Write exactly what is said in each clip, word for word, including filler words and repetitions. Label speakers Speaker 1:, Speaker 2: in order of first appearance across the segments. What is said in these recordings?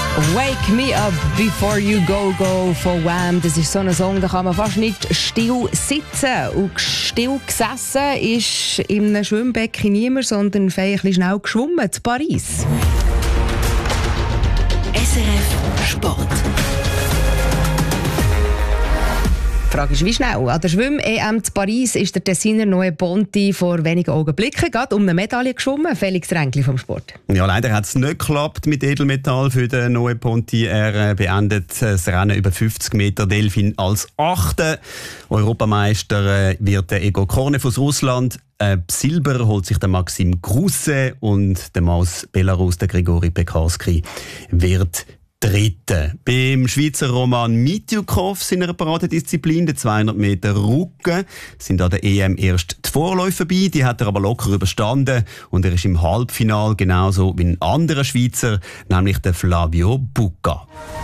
Speaker 1: «Wake me up before you go go» von Wham. Das ist so ein Song, da kann man fast nicht still sitzen. Und still gesessen ist in einem Schwimmbecken niemand, sondern ein bisschen schnell geschwommen zu Paris.
Speaker 2: S R F Sport.
Speaker 1: Die Frage ist, wie schnell? An der Schwimm-E M zu Paris ist der Tessiner Noe Ponti vor wenigen Augenblicken gerade um eine Medaille geschwommen. Felix Ränkli vom Sport.
Speaker 3: Ja, leider hat es nicht geklappt mit Edelmetall für den Noe Ponti. Er beendet das Rennen über fünfzig Meter Delfin als Achter. Europameister wird der Egor Kornev aus Russland. Äh, Silber holt sich der Maxim Grousset und der Mann aus Belarus, der Grigori Pekarski, wird Dritte. Beim Schweizer Roman Mitjukov seiner Paradedisziplin, der zweihundert Meter Rücken, sind an der E M erst die Vorläufe vorbei. Die hat er aber locker überstanden und er ist im Halbfinale genauso wie ein anderer Schweizer, nämlich der Flavio Bucca.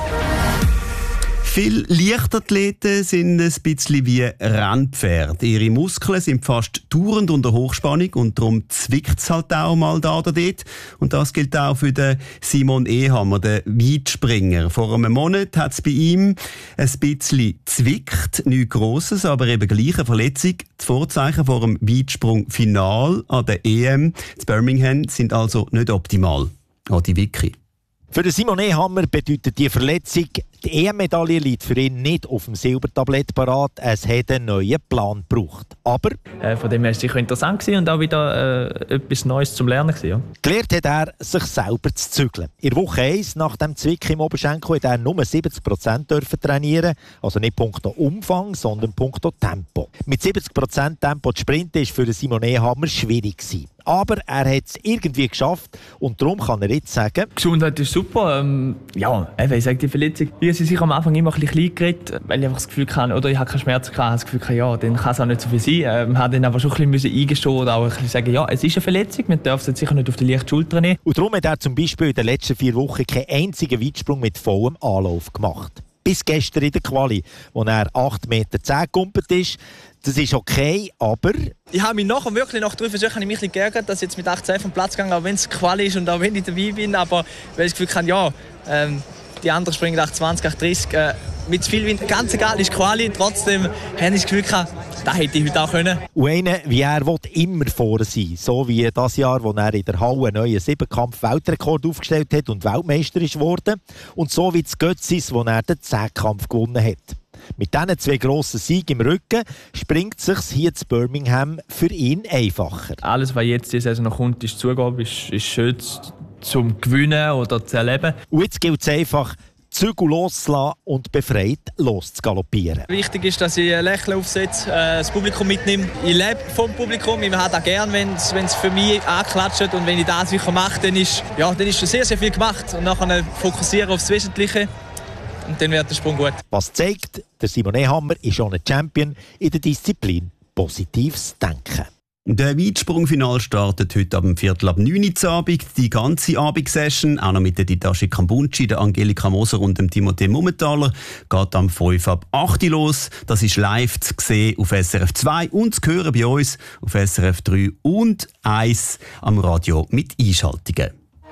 Speaker 3: Viele Leichtathleten sind ein bisschen wie Rennpferde. Ihre Muskeln sind fast dauernd unter Hochspannung und darum zwickt es halt auch mal da oder dort. Und das gilt auch für den Simon Ehammer, den Weitspringer. Vor einem Monat hat es bei ihm ein bisschen zwickt, nichts Grosses, aber eben gleich eine Verletzung. Die Vorzeichen vor dem Weitsprung-Final an der E M in Birmingham sind also nicht optimal. Adi Wicki.
Speaker 4: Für den Simon Ehammer bedeutet die Verletzung, die E M-Medaille liegt für ihn nicht auf dem Silbertablett parat. Es hat einen neuen Plan gebraucht. Aber
Speaker 5: äh, von dem her war es sicher interessant gewesen und auch wieder äh, etwas Neues zum Lernen gewesen, ja.
Speaker 4: Gelernt hat er, sich selber zu zügeln. In Woche eins nach dem Zwick im Oberschenkel hat er nur siebzig Prozent dürfen trainieren. Also nicht punkto Umfang, sondern punkto Tempo. Mit siebzig Prozent Tempo zu sprinten war für den Simon Ehammer schwierig gewesen. Aber er hat es irgendwie geschafft und darum kann er jetzt sagen:
Speaker 5: Die Gesundheit ist super. Ähm, ja, ich sage die Verletzung. Ich habe sich am Anfang immer ein bisschen klein geredet, weil ich einfach das Gefühl hatte, oder ich hatte keine Schmerzen, ich habe das Gefühl, ja, dann kann es auch nicht so viel sein. Ähm, ich musste dann aber schon ein bisschen eingestehen oder auch ein bisschen sagen, ja, es ist eine Verletzung, man darf es jetzt sicher nicht auf die leichte Schulter nehmen.
Speaker 4: Und darum hat er zum Beispiel in den letzten vier Wochen keinen einzigen Weitsprung mit vollem Anlauf gemacht. Bis gestern in der Quali, wo er acht Meter zehn gekumpelt ist. Das ist okay, aber
Speaker 6: ich habe mich nachher wirklich nach drei Versuchen mich ein bisschen geärgert, dass ich jetzt mit achtzehn vom Platz gegangen, auch wenn es Quali ist und auch wenn ich dabei bin. Aber weil ich das Gefühl habe, ja, ähm, die anderen springen acht zwanzig, acht dreißig. Äh, mit zu viel Wind, ganz egal, ist Quali. Trotzdem habe ich das Gefühl gehabt, das hätte ich heute auch können.
Speaker 4: Und einer, wie er will, immer vorne sein. So wie das Jahr, wo er in der Halle einen neuen Siebenkampf-Weltrekord aufgestellt hat und Weltmeister ist geworden. Und so wie das Götzis, wo er den Zehnkampf gewonnen hat. Mit diesen zwei grossen Siegen im Rücken springt es sich hier zu Birmingham für ihn einfacher.
Speaker 5: Alles, was jetzt diese Saison noch kommt, ist Zugabe, ist, ist schön zum Gewinnen oder zu erleben.
Speaker 4: Und jetzt gilt es einfach, Zügel loszulassen und befreit loszugaloppieren.
Speaker 6: Wichtig ist, dass ich ein Lächeln aufsetze, äh, das Publikum mitnehme. Ich lebe vom Publikum, ich habe das gerne, wenn es für mich anklatscht. Und wenn ich das sicher mache, dann ist, ja, dann ist schon sehr, sehr viel gemacht. Und nachher fokussieren aufs Wesentliche. Und dann wird der Sprung gut.
Speaker 4: Was zeigt, der Simon Ehammer ist schon ein Champion in der Disziplin positives Denken.
Speaker 3: Der Weitsprungfinal startet heute ab dem Viertel ab neun Uhr Abend. Die ganze Abendsession, auch noch mit der Ditashi Kambunchi, der Angelika Moser und dem Timothée Mummentaler, geht am fünf ab acht Uhr los. Das ist live zu sehen auf S R F zwei und zu hören bei uns auf S R F drei und eins am Radio mit Einschaltungen.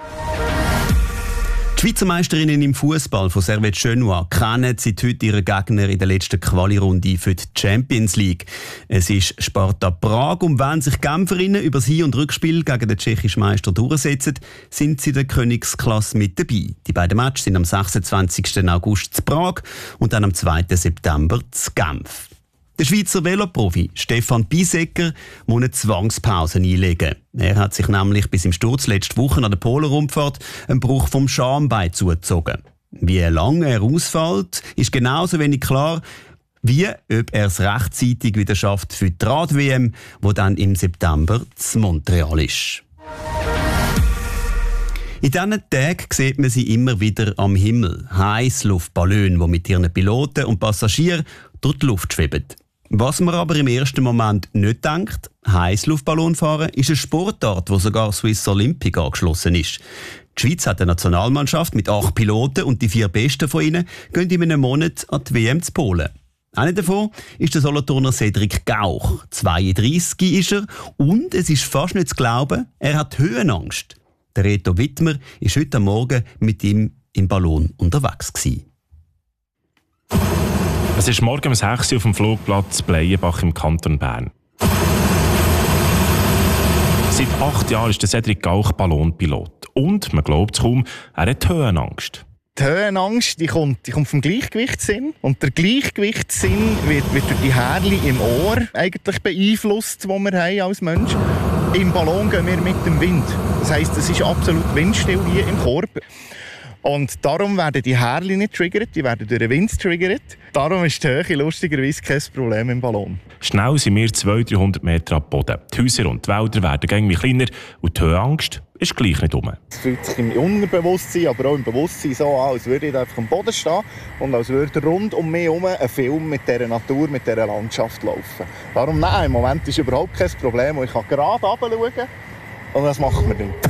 Speaker 3: Die Schweizer Meisterinnen im Fußball von Servette Genua kennen seit heute ihren Gegner in der letzten Quali-Runde für die Champions League. Es ist Sparta Prag und wenn sich Genferinnen über das Hin- und Rückspiel gegen den tschechischen Meister durchsetzen, sind sie in der Königsklasse mit dabei. Die beiden Matches sind am sechsundzwanzigsten August zu Prag und dann am zweiten September zu Genf. Der Schweizer Veloprofi Stefan Biesecker muss eine Zwangspause einlegen. Er hat sich nämlich bis im Sturz letzte Woche an der Polenrundfahrt einen Bruch vom Schambein zugezogen. Wie lange er ausfällt, ist genauso wenig klar, wie ob er es rechtzeitig wieder schafft für die Rad-W M, die dann im September zu Montreal ist. In diesen Tagen sieht man sie immer wieder am Himmel. Heißluftballone, die mit ihren Piloten und Passagieren durch die Luft schweben. Was man aber im ersten Moment nicht denkt, Heißluftballonfahren ist eine Sportart, wo sogar Swiss Olympic angeschlossen ist. Die Schweiz hat eine Nationalmannschaft mit acht Piloten und die vier besten von ihnen gehen in einem Monat an die W M zu Polen. Einer davon ist der Solothurner Cedric Gauch. zweiunddreissig ist er und es ist fast nicht zu glauben, er hat Höhenangst. Der Reto Wittmer ist heute Morgen mit ihm im Ballon unterwegs gewesen.
Speaker 7: Es ist morgen um sechs Uhr auf dem Flugplatz Bleienbach im Kanton Bern. Seit acht Jahren ist der Cedric Gauch Ballonpilot. Und, man glaubt es kaum, er hat Höhenangst.
Speaker 8: Die Höhenangst die kommt, die kommt vom Gleichgewichtssinn. Und der Gleichgewichtssinn wird, wird durch die Härchen im Ohr eigentlich beeinflusst, die wir haben als Mensch. Im Ballon gehen wir mit dem Wind. Das heisst, es ist absolut windstill hier im Korb. Und darum werden die Härchen nicht triggert, die werden durch den Wind triggert. Darum ist die Höhe lustigerweise kein Problem im Ballon. Schnell sind wir zweihundert, dreihundert Meter ab Boden. Die Häuser und die Wälder werden irgendwie kleiner und die Höhenangst ist gleich nicht um. Es fühlt sich im Unterbewusstsein, aber auch im Bewusstsein so an, als würde ich einfach am Boden stehen und als würde rund um mich herum ein Film mit dieser Natur, mit dieser Landschaft laufen. Darum, nein, im Moment ist überhaupt kein Problem. Ich kann gerade runterschauen und das macht mir nicht.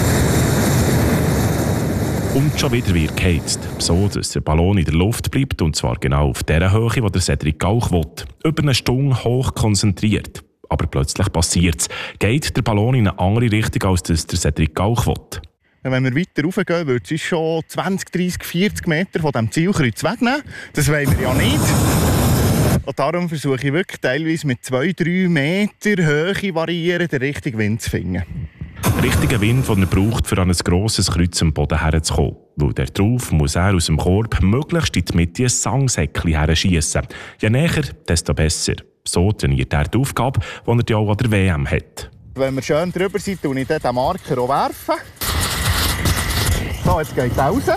Speaker 8: Und schon wieder wird geheizt, so dass der Ballon in der Luft bleibt, und zwar genau auf der Höhe, wo der Cedric Gauch will. Über eine Stunde hoch konzentriert. Aber plötzlich passiert es. Geht der Ballon in eine andere Richtung, als das der Cedric Gauch will. Wenn wir weiter raufgehen, wird es schon zwanzig, dreissig, vierzig Meter von diesem Zielkreuz wegnehmen. Das wollen wir ja nicht. Und darum versuche ich wirklich teilweise mit zwei, drei Meter Höhe variieren, den richtigen Wind zu finden. Richtigen Wind, den er braucht, um an ein grosses Kreuz am Boden herzukommen. Weil darauf muss er aus dem Korb möglichst in die Mitte ein Sangsäckchen herschiessen. Je näher, desto besser. So trainiert er die Aufgabe, die er ja auch an der W M hat. Wenn wir schön drüber sind, werfe ich den Marker auch werfen. So, jetzt geht er raus.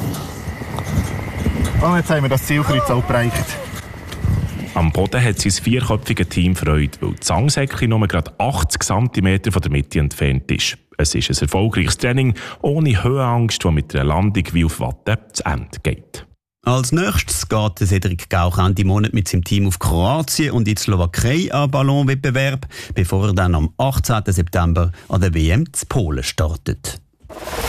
Speaker 8: Und jetzt haben wir das Zielkreuz auch bereicht. Am Boden hat sein vierköpfiges Team Freude, weil das Sangsäckchen nur gerade achtzig Zentimeter von der Mitte entfernt ist. Es ist ein erfolgreiches Training, ohne Höhenangst, das mit einer Landung wie auf Watte zu Ende geht.
Speaker 3: Als nächstes geht Cedric Gauch Ende Monat mit seinem Team auf Kroatien und in die Slowakei an Ballonwettbewerb, bevor er dann am achtzehnten September an der W M zu Polen startet.